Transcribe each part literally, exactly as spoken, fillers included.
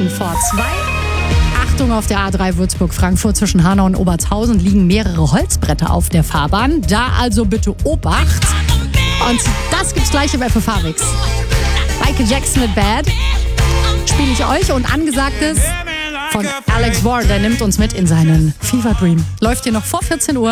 fünf vor zwei. Achtung, auf der A drei Würzburg-Frankfurt zwischen Hanau und Obertshausen liegen mehrere Holzbretter auf der Fahrbahn. Da also bitte Obacht. Und das gibt's gleich im F F H-Mix. Michael Jackson mit Bad spiele ich euch und Angesagtes von Alex Ward. Der nimmt uns mit in seinen Fever Dream. Läuft hier noch vor vierzehn Uhr.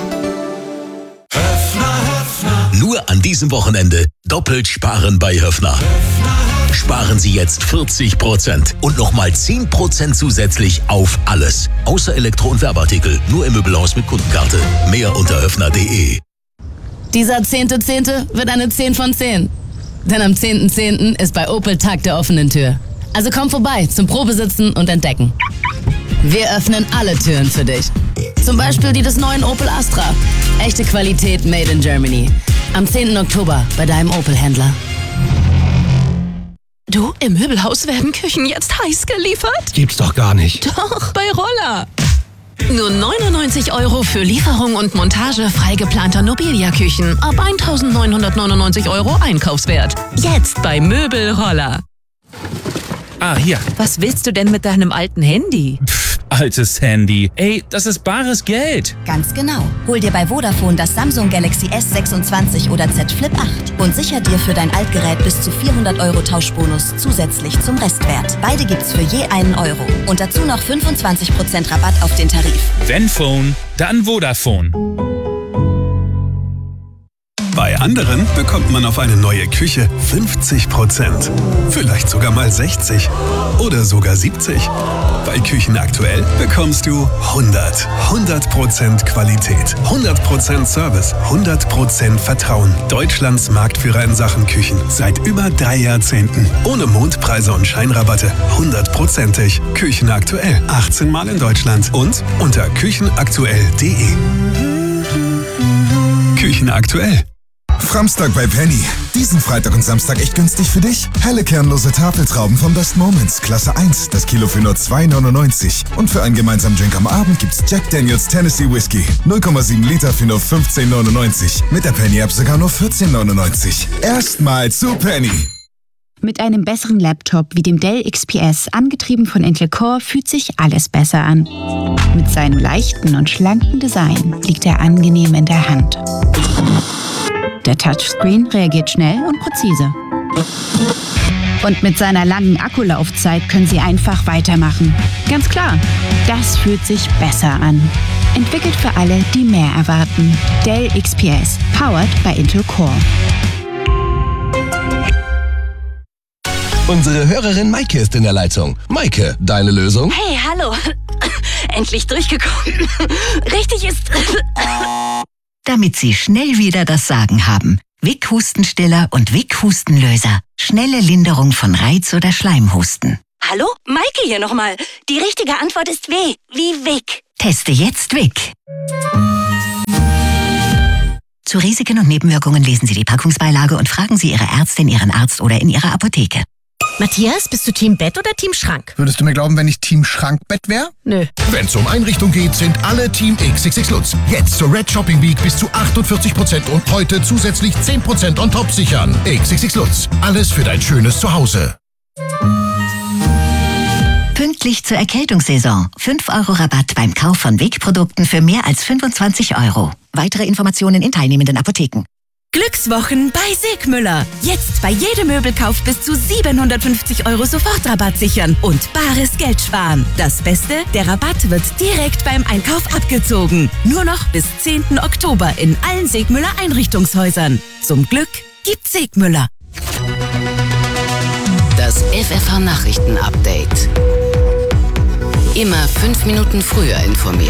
Nur an diesem Wochenende doppelt sparen bei Höffner. Sparen Sie jetzt vierzig Prozent und nochmal zehn Prozent zusätzlich auf alles. Außer Elektro- und Werbeartikel. Nur im Möbelhaus mit Kundenkarte. Mehr unter höffner punkt de. Dieser zehnte Zehnte wird eine zehn von zehn. Denn am zehnten Zehnten ist bei Opel Tag der offenen Tür. Also komm vorbei zum Probesitzen und Entdecken. Wir öffnen alle Türen für dich. Zum Beispiel die des neuen Opel Astra. Echte Qualität made in Germany. Am zehnten Oktober bei deinem Opel-Händler. Du, im Möbelhaus werden Küchen jetzt heiß geliefert? Gibt's doch gar nicht. Doch, bei Roller. Nur neunundneunzig Euro für Lieferung und Montage frei geplanter Nobilia-Küchen. Ab eintausendneunhundertneunundneunzig Euro Einkaufswert. Jetzt bei Möbel Roller. Ah, hier. Was willst du denn mit deinem alten Handy? Pff, altes Handy. Ey, das ist bares Geld. Ganz genau. Hol dir bei Vodafone das Samsung Galaxy S sechsundzwanzig oder Z Flip acht und sicher dir für dein Altgerät bis zu vierhundert Euro Tauschbonus zusätzlich zum Restwert. Beide gibt's für je einen Euro. Und dazu noch fünfundzwanzig Prozent Rabatt auf den Tarif. Wenn Phone, dann Vodafone. Bei anderen bekommt man auf eine neue Küche fünfzig Prozent. Vielleicht sogar mal sechzig oder sogar siebzig. Bei Küchen aktuell bekommst du hundert. hundert Prozent Qualität, hundert Prozent Service, hundert Prozent Vertrauen. Deutschlands Marktführer in Sachen Küchen. Seit über drei Jahrzehnten. Ohne Mondpreise und Scheinrabatte. hundertprozentig. Küchen aktuell. achtzehn Mal in Deutschland. Und unter küchenaktuell punkt de. Küchen aktuell. Framstag bei Penny. Diesen Freitag und Samstag echt günstig für dich. Helle kernlose Tafeltrauben von Best Moments, Klasse eins, das Kilo für nur zwei neunundneunzig. Und für einen gemeinsamen Drink am Abend gibt's Jack Daniels Tennessee Whiskey. null Komma sieben Liter für nur fünfzehn neunundneunzig. Mit der Penny-App sogar nur vierzehn neunundneunzig. Erstmal zu Penny. Mit einem besseren Laptop wie dem Dell X P S, angetrieben von Intel Core, fühlt sich alles besser an. Mit seinem leichten und schlanken Design liegt er angenehm in der Hand. Der Touchscreen reagiert schnell und präzise. Und mit seiner langen Akkulaufzeit können Sie einfach weitermachen. Ganz klar, das fühlt sich besser an. Entwickelt für alle, die mehr erwarten. Dell X P S, powered by Intel Core. Unsere Hörerin Maike ist in der Leitung. Maike, deine Lösung? Hey, hallo. Endlich durchgekommen. Richtig ist... Damit Sie schnell wieder das Sagen haben. Vic Hustenstiller und Vic Hustenlöser. Schnelle Linderung von Reiz- oder Schleimhusten. Hallo? Maike hier nochmal. Die richtige Antwort ist W, wie Vic. Teste jetzt Vic. Zu Risiken und Nebenwirkungen lesen Sie die Packungsbeilage und fragen Sie Ihre Ärztin, Ihren Arzt oder in Ihrer Apotheke. Matthias, bist du Team Bett oder Team Schrank? Würdest du mir glauben, wenn ich Team Schrankbett wäre? Nö. Wenn es um Einrichtung geht, sind alle Team X X X Lutz. Jetzt zur Red Shopping Week bis zu achtundvierzig Prozent und heute zusätzlich zehn Prozent on top sichern. X X X Lutz. Alles für dein schönes Zuhause. Pünktlich zur Erkältungssaison. fünf Euro Rabatt beim Kauf von Vic-Produkten für mehr als fünfundzwanzig Euro. Weitere Informationen in teilnehmenden Apotheken. Glückswochen bei Segmüller. Jetzt bei jedem Möbelkauf bis zu siebenhundertfünfzig Euro Sofortrabatt sichern und bares Geld sparen. Das Beste, der Rabatt wird direkt beim Einkauf abgezogen. Nur noch bis zehnten Oktober in allen Segmüller Einrichtungshäusern. Zum Glück gibt Segmüller. Das F F H-Nachrichten-Update. Immer fünf Minuten früher informiert.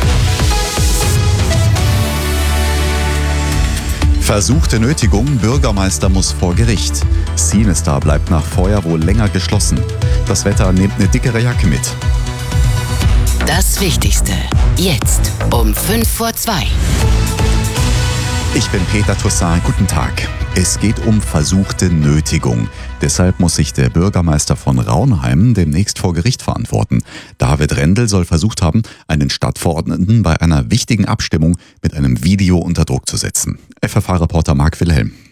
Versuchte Nötigung, Bürgermeister muss vor Gericht. Sinistar bleibt nach Feuer wohl länger geschlossen. Das Wetter nimmt eine dickere Jacke mit. Das Wichtigste. Jetzt um fünf vor zwei. Ich bin Peter Toussaint, guten Tag. Es geht um versuchte Nötigung. Deshalb muss sich der Bürgermeister von Raunheim demnächst vor Gericht verantworten. David Rendel soll versucht haben, einen Stadtverordneten bei einer wichtigen Abstimmung mit einem Video unter Druck zu setzen. F F H-Reporter Marc Wilhelm.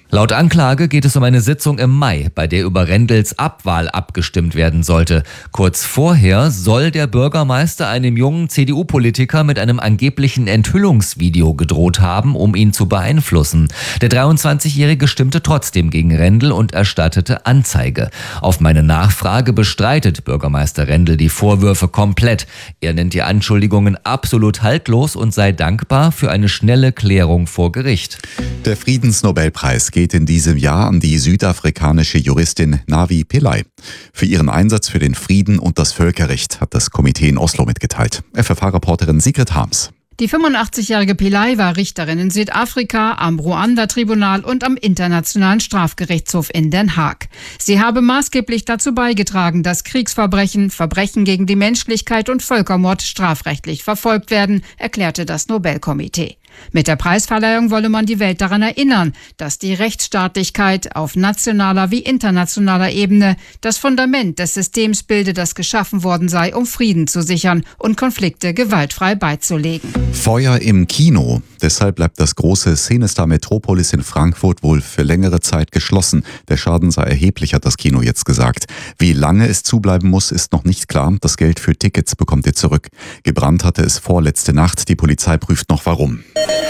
Laut Anklage geht es um eine Sitzung im Mai, bei der über Rendels Abwahl abgestimmt werden sollte. Kurz vorher soll der Bürgermeister einem jungen C D U-Politiker mit einem angeblichen Enthüllungsvideo gedroht haben, um ihn zu beeinflussen. Der dreiundzwanzigjährige stimmte trotzdem gegen Rendel und erstattete Anzeige. Auf meine Nachfrage bestreitet Bürgermeister Rendel die Vorwürfe komplett. Er nennt die Anschuldigungen absolut haltlos und sei dankbar für eine schnelle Klärung vor Gericht. Der Friedensnobelpreis geht in diesem Jahr an die südafrikanische Juristin Navi Pillay. Für ihren Einsatz für den Frieden und das Völkerrecht, hat das Komitee in Oslo mitgeteilt. F F H-Reporterin Sigrid Harms. Die fünfundachtzigjährige Pillay war Richterin in Südafrika, am Ruanda-Tribunal und am Internationalen Strafgerichtshof in Den Haag. Sie habe maßgeblich dazu beigetragen, dass Kriegsverbrechen, Verbrechen gegen die Menschlichkeit und Völkermord strafrechtlich verfolgt werden, erklärte das Nobelkomitee. Mit der Preisverleihung wolle man die Welt daran erinnern, dass die Rechtsstaatlichkeit auf nationaler wie internationaler Ebene das Fundament des Systems bilde, das geschaffen worden sei, um Frieden zu sichern und Konflikte gewaltfrei beizulegen. Feuer im Kino. Deshalb bleibt das große Scenestar Metropolis in Frankfurt wohl für längere Zeit geschlossen. Der Schaden sei erheblich, hat das Kino jetzt gesagt. Wie lange es zubleiben muss, ist noch nicht klar. Das Geld für Tickets bekommt ihr zurück. Gebrannt hatte es vorletzte Nacht. Die Polizei prüft noch warum.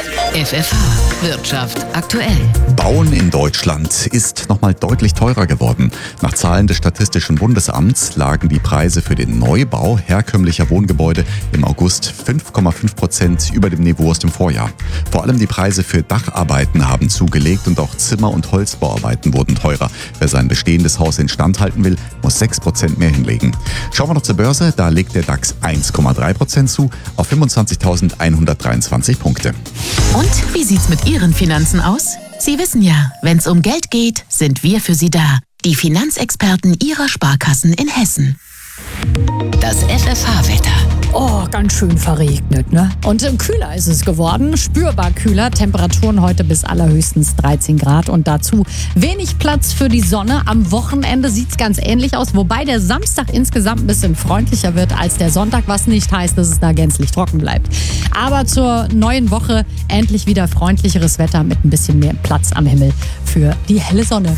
F F H Wirtschaft aktuell. Bauen in Deutschland ist nochmal deutlich teurer geworden. Nach Zahlen des Statistischen Bundesamts lagen die Preise für den Neubau herkömmlicher Wohngebäude im August fünf Komma fünf Prozent über dem Niveau aus dem Vorjahr. Vor allem die Preise für Dacharbeiten haben zugelegt und auch Zimmer- und Holzbauarbeiten wurden teurer. Wer sein bestehendes Haus instand halten will, muss sechs Prozent mehr hinlegen. Schauen wir noch zur Börse, da legt der DAX eins Komma drei Prozent zu auf fünfundzwanzigtausendeinhundertdreiundzwanzig Punkte. Und wie sieht's mit Ihren Finanzen aus? Sie wissen ja, wenn's um Geld geht, sind wir für Sie da. Die Finanzexperten Ihrer Sparkassen in Hessen. Das F F H-Wetter. Oh, ganz schön verregnet, ne? Und kühler ist es geworden, spürbar kühler. Temperaturen heute bis allerhöchstens dreizehn Grad und dazu wenig Platz für die Sonne. Am Wochenende sieht es ganz ähnlich aus, wobei der Samstag insgesamt ein bisschen freundlicher wird als der Sonntag, was nicht heißt, dass es da gänzlich trocken bleibt. Aber zur neuen Woche endlich wieder freundlicheres Wetter mit ein bisschen mehr Platz am Himmel für die helle Sonne.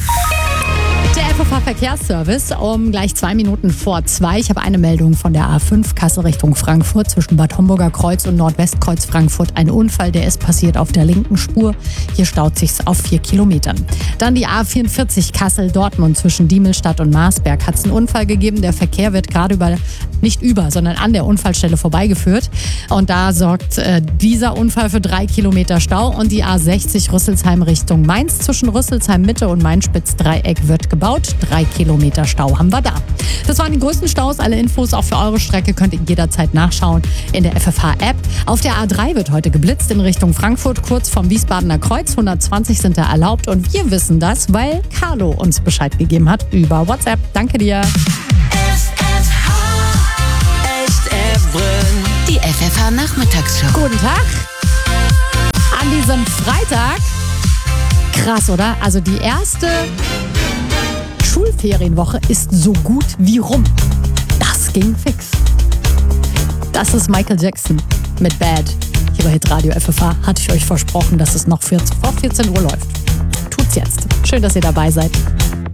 Der F F H-Verkehrsservice um gleich zwei Minuten vor zwei. Ich habe eine Meldung von der A fünf Kassel Richtung Frankfurt zwischen Bad Homburger Kreuz und Nordwestkreuz Frankfurt. Ein Unfall, der ist passiert auf der linken Spur. Hier staut sich's auf vier Kilometern. Dann die A vierundvierzig Kassel-Dortmund zwischen Diemelstadt und Marsberg. Hat es einen Unfall gegeben. Der Verkehr wird gerade über, nicht über, sondern an der Unfallstelle vorbeigeführt. Und da sorgt äh, dieser Unfall für drei Kilometer Stau. Und die A sechzig Rüsselsheim Richtung Mainz zwischen Rüsselsheim Mitte und Mainz-Spitz-Dreieck wird gebaut. Drei Kilometer Stau haben wir da. Das waren die größten Staus. Alle Infos auch für eure Strecke könnt ihr jederzeit nachschauen in der F F H-App. Auf der A drei wird heute geblitzt in Richtung Frankfurt, kurz vom Wiesbadener Kreuz. hundertzwanzig sind da erlaubt und wir wissen das, weil Carlo uns Bescheid gegeben hat über WhatsApp. Danke dir. F F H, echt Evelyn. Die F F H-Nachmittagsshow. Guten Tag. An diesem Freitag. Krass, oder? Also die erste Schulferienwoche ist so gut wie rum. Das ging fix. Das ist Michael Jackson mit Bad. Hier bei Hitradio F F H hatte ich euch versprochen, dass es noch vor vierzehn Uhr läuft. Tut's jetzt. Schön, dass ihr dabei seid.